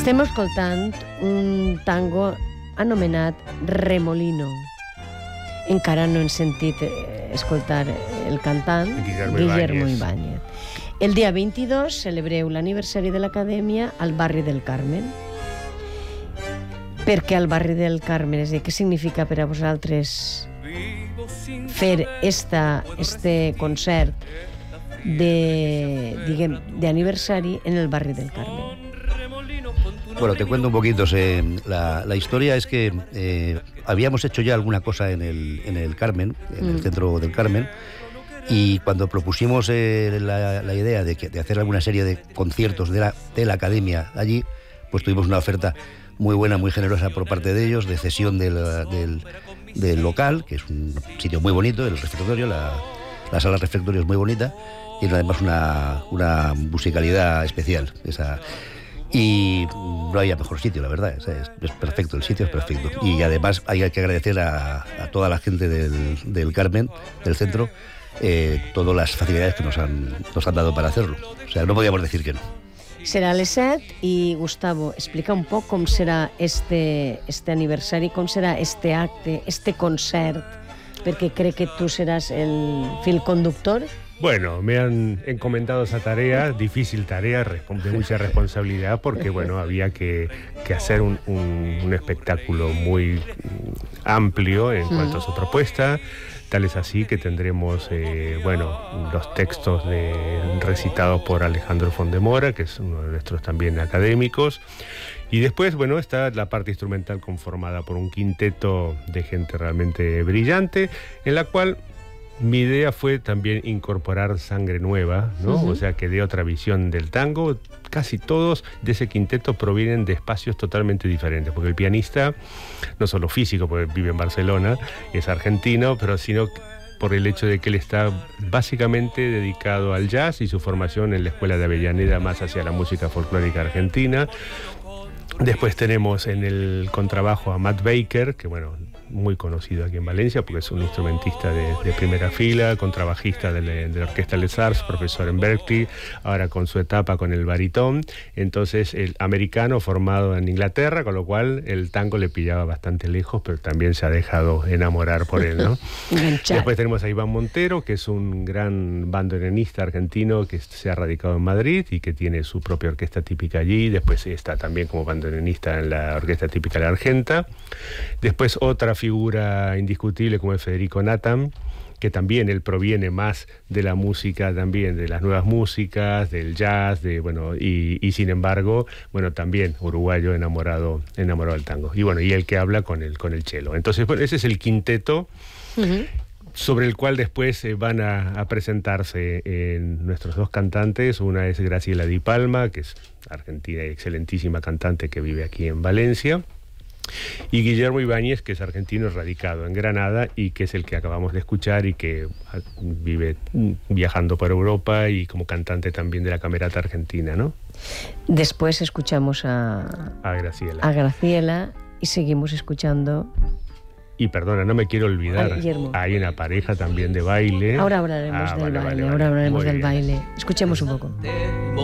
Estem escoltant un tango anomenat Remolino. Encara no hem sentit escoltar el cantant Guillermo Ibáñez. El dia 22 celebreu l'aniversari de l'Acadèmia al barri del Carmen. Per què al barri del Carmen? És a dir, què significa per a vosaltres fer este concert d'aniversari en el barri del Carmen? Bueno, te cuento un poquito. La historia es que habíamos hecho ya alguna cosa en el Carmen, en el centro del Carmen, y cuando propusimos la idea de hacer alguna serie de conciertos de la academia allí, pues tuvimos una oferta muy buena, muy generosa por parte de ellos, de cesión del local, que es un sitio muy bonito, el refectorio, la sala refectorio es muy bonita, y además una musicalidad especial. Y no había mejor sitio, la verdad. Es perfecto, el sitio es perfecto. Y además hay que agradecer a toda la gente del Carmen, del centro, todas las facilidades que nos han dado para hacerlo. O sea, no podíamos decir que no. Serà a les 7 i, Gustavo, explica un poc com serà este aniversari, com serà este acte, este concert, perquè crec que tu seràs el fil conductor. Bueno, me han encomendado esa tarea, difícil tarea, de mucha responsabilidad, porque bueno, había que hacer un espectáculo muy amplio en cuanto a su propuesta. Tal es así que tendremos los textos recitados por Alejandro Fondemora, que es uno de nuestros también académicos. Y después, bueno, está la parte instrumental conformada por un quinteto de gente realmente brillante, en la cual mi idea fue también incorporar sangre nueva, ¿no? Uh-huh. O sea, que dé otra visión del tango. Casi todos de ese quinteto provienen de espacios totalmente diferentes, porque el pianista, no solo físico, porque vive en Barcelona, es argentino, pero sino por el hecho de que él está básicamente dedicado al jazz y su formación en la Escuela de Avellaneda más hacia la música folclórica argentina. Después tenemos en el contrabajo a Matt Baker, que bueno, muy conocido aquí en Valencia porque es un instrumentista de primera fila, contrabajista de la Orquesta Les Arts, profesor en Berkeley, ahora con su etapa con el baritón. Entonces, el americano formado en Inglaterra, con lo cual el tango le pillaba bastante lejos, pero también se ha dejado enamorar por él, ¿no? Después tenemos a Iván Montero, que es un gran bandoneonista argentino que se ha radicado en Madrid y que tiene su propia orquesta típica allí. Después está también como bandoneonista en la Orquesta Típica de la Argenta. Después otra figura indiscutible como es Federico Nathan, que también él proviene más de la música, también de las nuevas músicas, del jazz, y sin embargo, bueno, también uruguayo enamorado del tango. Y bueno, y el que habla con el cello. Entonces, bueno, ese es el quinteto. Uh-huh. Sobre el cual después van a presentarse nuestros dos cantantes. Una es Graciela Di Palma, que es argentina y excelentísima cantante que vive aquí en Valencia, y Guillermo Ibáñez, que es argentino radicado en Granada y que es el que acabamos de escuchar y que vive viajando por Europa y como cantante también de la Camerata Argentina, ¿no? Después escuchamos a Graciela y seguimos escuchando. Y perdona, no me quiero olvidar, hay una pareja también de baile. Ahora hablaremos del baile. Escuchemos un poco.